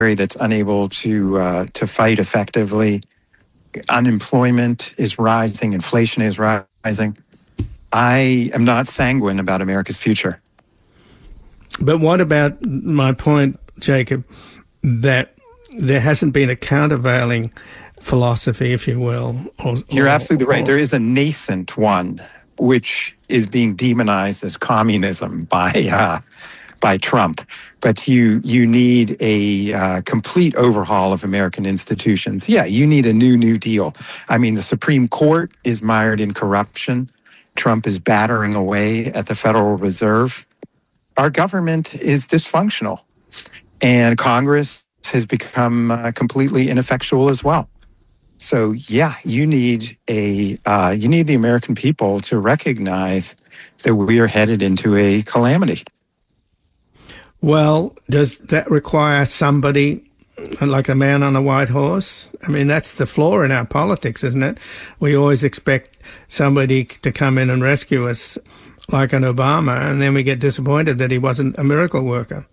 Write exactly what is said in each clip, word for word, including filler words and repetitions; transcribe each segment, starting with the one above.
that's unable to uh, to fight effectively. Unemployment is rising. Inflation is rising. I am not sanguine about America's future. But what about my point, Jacob, that there hasn't been a countervailing philosophy, if you will? Or, You're or, absolutely right. Or, there is a nascent one, which is being demonized as communism by uh, by Trump. But you you need a uh, complete overhaul of American institutions. Yeah, you need a new New Deal. I mean, the Supreme Court is mired in corruption. Trump is battering away at the Federal Reserve. Our government is dysfunctional, and Congress has become uh, completely ineffectual as well. So, yeah, you need a uh, you need the American people to recognize that we are headed into a calamity. Well, does that require somebody like a man on a white horse? I mean, that's the flaw in our politics, isn't it? We always expect somebody to come in and rescue us, like an Obama, and then we get disappointed that he wasn't a miracle worker.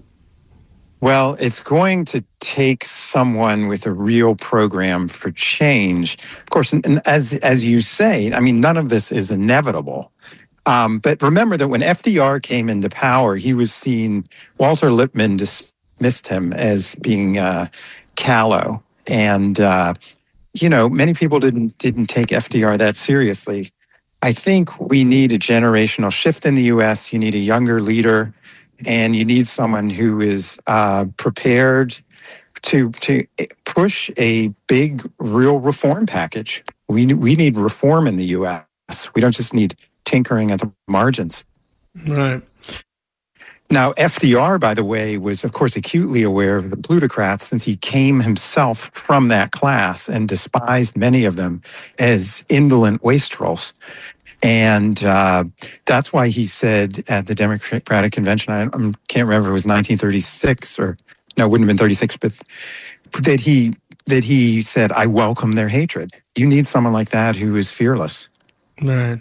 Well, it's going to take someone with a real program for change. Of course, and as as you say, I mean, none of this is inevitable. Um, but remember that when F D R came into power, he was seen, Walter Lippmann dismissed him as being uh, callow. And, uh, you know, many people didn't didn't take F D R that seriously. I think we need a generational shift in the U S. You need a younger leader, and you need someone who is uh, prepared to to push a big, real reform package. We we need reform in the U S. We don't just need tinkering at the margins. Right. Now, F D R, by the way, was, of course, acutely aware of the plutocrats, since he came himself from that class and despised many of them as indolent wastrels. And uh, that's why he said at the Democratic Convention, I, I can't remember if it was nineteen thirty-six or, no, it wouldn't have been thirty-six, but that he, that he said, I welcome their hatred. You need someone like that who is fearless. Right.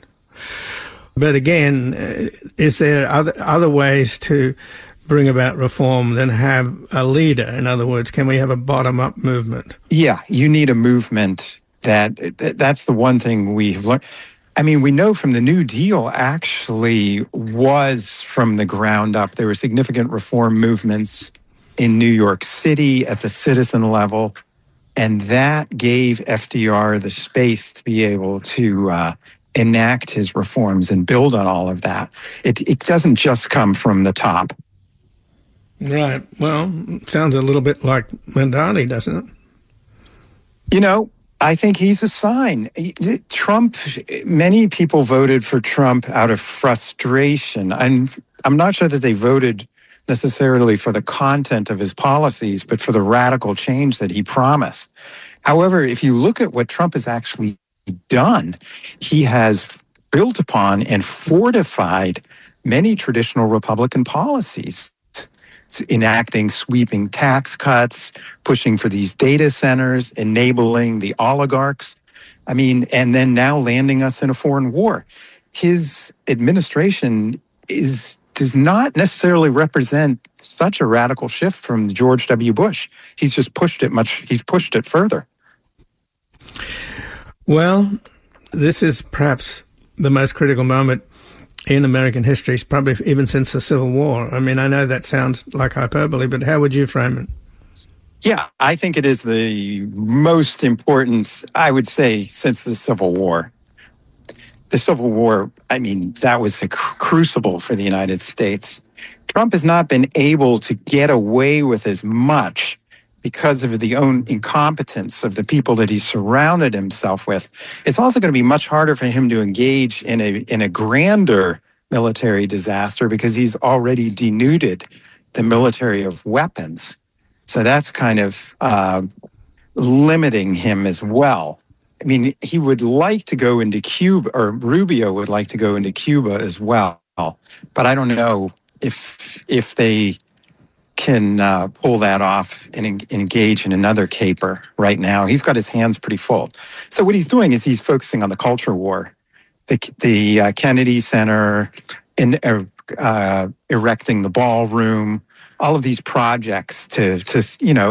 But again, is there other other ways to bring about reform than have a leader? In other words, can we have a bottom-up movement? Yeah, you need a movement. That that's the one thing we've learned. I mean, we know from the New Deal actually was from the ground up. There were significant reform movements in New York City at the citizen level, and that gave F D R the space to be able to uh, enact his reforms and build on all of that. It it doesn't just come from the top. Right. Well, sounds a little bit like Mandani, doesn't it? You know, I think he's a sign. Trump, many people voted for Trump out of frustration. I'm, I'm not sure that they voted necessarily for the content of his policies, but for the radical change that he promised. However, if you look at what Trump has actually done, he has built upon and fortified many traditional Republican policies, enacting sweeping tax cuts, pushing for these data centers, enabling the oligarchs. I mean, and then now landing us in a foreign war. His administration is does not necessarily represent such a radical shift from George W. Bush. He's just pushed it much, he's pushed it further. Well, this is perhaps the most critical moment in American history, probably even since the Civil War. I mean, I know that sounds like hyperbole, but how would you frame it? Yeah, I think it is the most important, I would say, since the Civil War. The Civil War, I mean, that was a crucible for the United States. Trump has not been able to get away with as much because of the own incompetence of the people that he surrounded himself with. It's also going to be much harder for him to engage in a in a grander military disaster because he's already denuded the military of weapons. So that's kind of uh, limiting him as well. I mean, he would like to go into Cuba, or Rubio would like to go into Cuba as well. But I don't know if if they can uh, pull that off and en- engage in another caper right now. He's got his hands pretty full. So what he's doing is he's focusing on the culture war. The, the uh, Kennedy Center, in, uh, uh, erecting the ballroom, all of these projects to, to, you know,